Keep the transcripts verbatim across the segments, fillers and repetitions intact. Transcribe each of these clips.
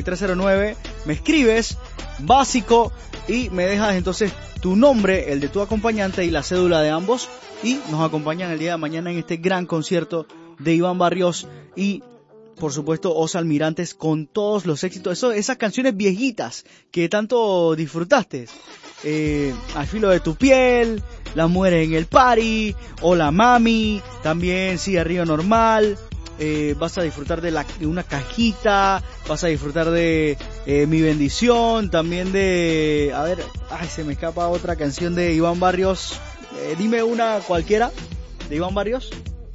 tres cero nueve, me escribes básico y me dejas entonces tu nombre, el de tu acompañante y la cédula de ambos, y nos acompañan el día de mañana en este gran concierto de Iván Barrios y por supuesto Os Almirantes con todos los éxitos, eso, esas canciones viejitas que tanto disfrutaste, eh, Al filo de tu piel, Las mujeres en el party, Hola mami, también Sí, Río Normal. Eh, vas a disfrutar de, la, de una cajita, vas a disfrutar de eh, Mi Bendición, también de, a ver, ay, se me escapa otra canción de Iván Barrios, eh, dime una cualquiera de Iván Barrios.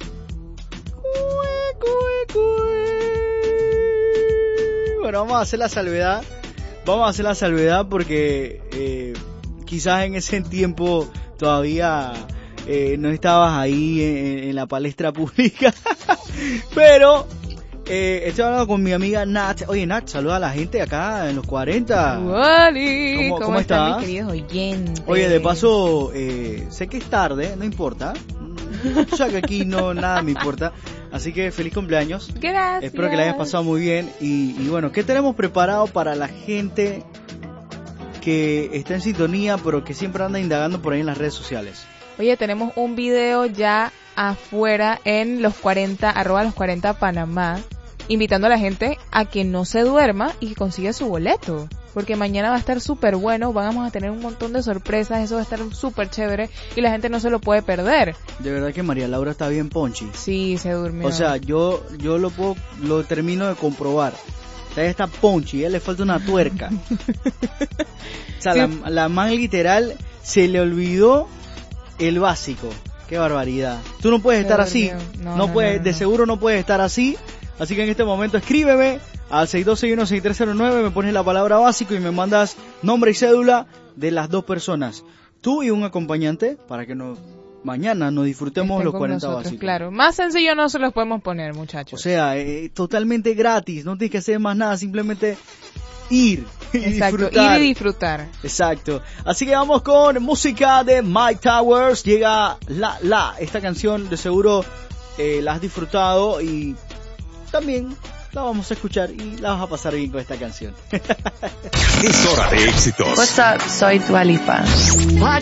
Bueno, vamos a hacer la salvedad, vamos a hacer la salvedad porque eh, quizás en ese tiempo todavía eh, no estabas ahí en, en la palestra pública. Pero eh, estoy hablando con mi amiga Nat. Oye, Nat, saluda a la gente acá en los cuarenta. Wally, ¿Cómo, ¿cómo, ¿cómo están estás? mis queridos oyentes? Oye, de paso, eh, sé que es tarde, no importa. O sea que aquí no nada me importa. Así que feliz cumpleaños. Gracias. Espero que la hayas pasado muy bien. Y, y bueno, ¿qué tenemos preparado para la gente que está en sintonía, pero que siempre anda indagando por ahí en las redes sociales? Oye, tenemos un video ya afuera en los cuarenta, arroba los cuarenta Panamá, invitando a la gente a que no se duerma y que consiga su boleto, porque mañana va a estar súper bueno, vamos a tener un montón de sorpresas, eso va a estar súper chévere y la gente no se lo puede perder. De verdad que María Laura está bien ponchi. Sí, se durmió. O sea, yo yo lo puedo, lo termino de comprobar. Ella está ponchi, a ella le falta una tuerca. O sea, sí. la, la man literal se le olvidó el básico. Qué barbaridad. Tú no puedes estar así. No, no, no puedes, no, no, de seguro no puedes estar así. Así que en este momento escríbeme al seis dos seis uno seis tres cero nueve, me pones la palabra básico y me mandas nombre y cédula de las dos personas. Tú y un acompañante para que no, mañana nos disfrutemos Estén los con cuarenta nosotros, básicos. Claro, más sencillo no se los podemos poner, muchachos. O sea, eh, totalmente gratis, no tienes que hacer más nada, simplemente ir y Exacto, disfrutar. ir y disfrutar. Exacto. Así que vamos con música de Mike Towers. Llega La La. Esta canción de seguro eh, la has disfrutado y también la vamos a escuchar y la vas a pasar bien con esta canción. Es hora de éxitos. What's up? Soy Dua Lipa.